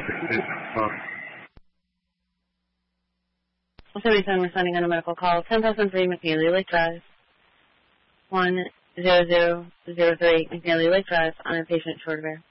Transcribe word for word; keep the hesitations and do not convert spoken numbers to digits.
seventy-seven, responding on a medical call. ten thousand three McNeely Lake Drive. one zero zero zero three McNeely Lake Drive on a patient short of air.